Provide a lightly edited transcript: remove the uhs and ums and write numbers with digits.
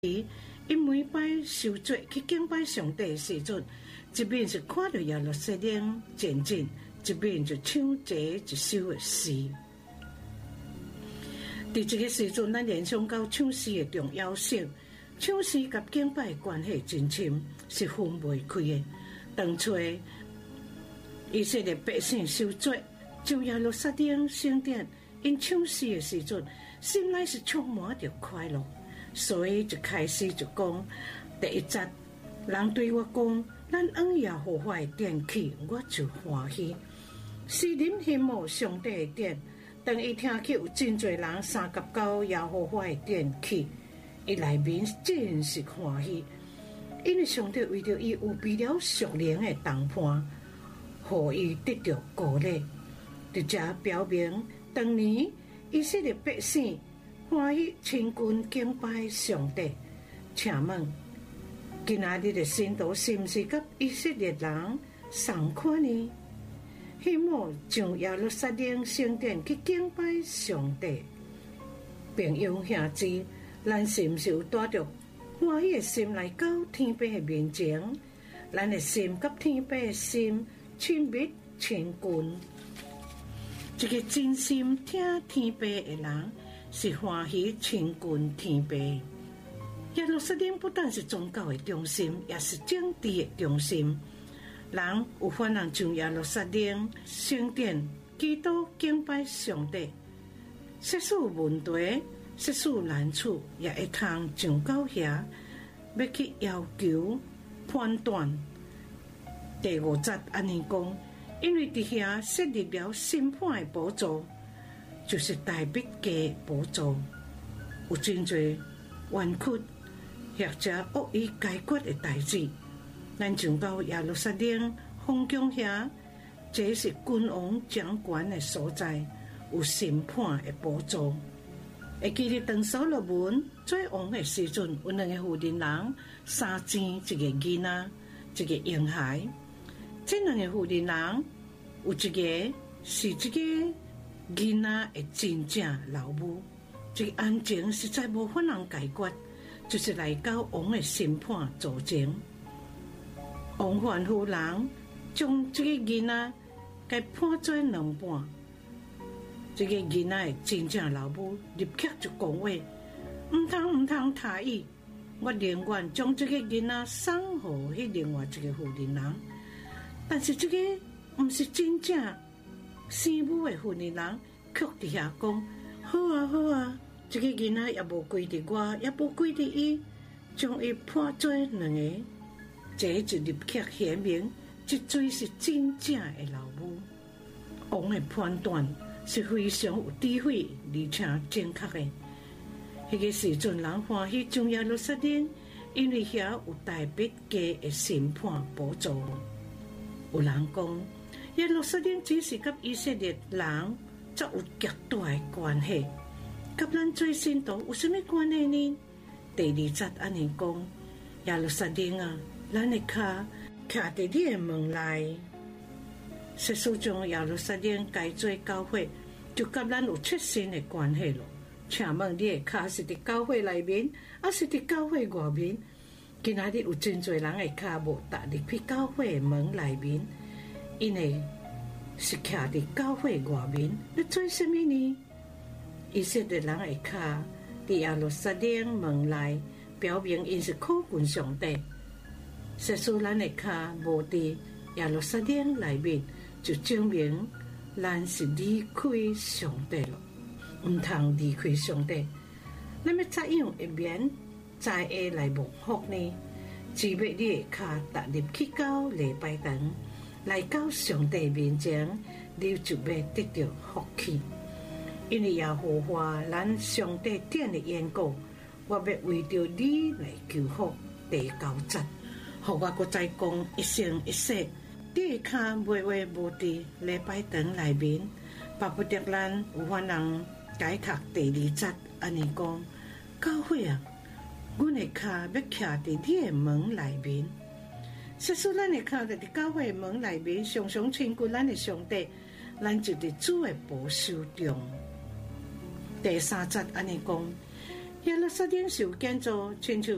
因每摆受罪去敬拜上帝的时阵，一面是看到耶路撒冷前进，一面就唱这一首的诗。伫这个时阵，咱联想到唱诗的重要性。唱诗甲敬拜的关系真深，是分不开的。当初以色列百姓受罪，进耶路撒冷圣殿，因唱诗的时阵，心内是充满着快乐，所以就开始就讲第一节，人对我讲，咱往耶和华的殿去，我就欢喜。诗人羡慕上帝的殿，当伊听起有真侪人三甲到耶和华的殿去，伊内面真是欢喜，因为上帝为着伊有备了属灵的同伴，互伊得到鼓励。伫这表明当年以色列百姓欢喜亲近敬拜上帝。请问今仔日的信徒是毋是甲以色列人同款呢？希望上耶路撒冷圣殿去敬拜上帝。朋友兄姊，咱是毋是有带着欢喜的心来到天父的面前？咱的心甲天父的心亲密亲近。一个真心听天父的人，是欢喜亲近天父。耶路撒冷不但是宗教的中心，也是政治的中心。人有法人上耶路撒冷圣殿祈祷敬拜上帝，即使有问题，即使有难处，也会通上到遐，要去要求判断。第5节安尼讲，因为伫遐设立了审判的宝座，就是大笔的宝座，有真侪冤屈或者恶意解决的代志。咱上到耶路撒冷方宫遐，这是君王掌权的所在，有审判的宝座。会记得当所罗门做王的时阵，有2个妇人人，3钱一个囡仔，一个婴孩。这2个妇人人，有一个是这个囡仔的真正老母，这个案情实在无法人解决，就是来到王的审判座前。王范夫人将这个囡仔该判做2半。这个囡仔的真正老母立刻就讲话：唔通他意，我宁愿将这个囡仔送予另外一个妇人人。但是这个不是真正生母的妇人人，却伫遐讲：好啊好啊，这个囡仔也无归伫我，也无归伫伊，将伊判做2个。这就立刻显明，这嘴是真正的老母。王的判断是非常有智慧而且正确的。迄个时阵，人欢喜上耶路撒冷，因为遐有大笔价的审判宝座。有人讲，耶路撒冷只是甲以色列人则有极大的关系，甲咱做信徒有什么关系呢？第2节安尼讲，耶路撒冷啊，咱的脚徛伫你的门内。实属将耶路撒冷改做教会，就甲咱有切身的关系咯。请问你的脚是伫教会内面，还是伫教会外面？今仔日有真侪人的脚无踏入去教会的门内面，因为是徛伫教会外面，要做什么呢？以色列人的脚伫耶路撒冷门内，表明因是靠近上帝。实属咱的脚无伫耶路撒冷内面，就证明咱是离开上帝了，唔通离开上帝。那么怎样会免在下来蒙福呢？只要你的脚踏入去到礼拜堂，来到上帝面前，你就要得到福气。因为耶和华咱上帝殿的缘故，我要为着你来求福。第9节，互我搁再讲一生一世。你的脚每月无伫礼拜堂内面，巴不得咱有法人解读第2节安尼讲：教会啊，阮的脚要徛伫你的门内面。实属咱的脚伫教会的门内面，常常亲近咱的上帝，咱就伫主的保守中。第3节安尼讲：耶路撒冷受建造，亲像